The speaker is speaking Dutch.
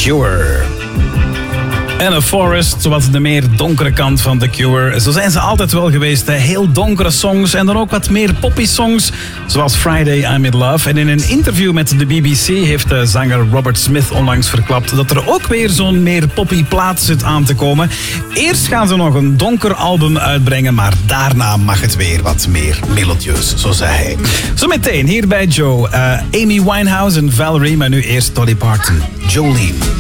Cure. En A Forest, zowat de meer donkere kant van The Cure. Zo zijn ze altijd wel geweest. Hè? Heel donkere songs en dan ook wat meer poppy songs. Zoals Friday I'm in Love. En in een interview met de BBC heeft de zanger Robert Smith onlangs verklapt dat er ook weer zo'n meer poppy plaat zit aan te komen. Eerst gaan ze nog een donker album uitbrengen, maar daarna mag het weer wat meer melodieus, zo zei hij. Zometeen hier bij Joe. Amy Winehouse en Valerie, maar nu eerst Dolly Parton. Jolene.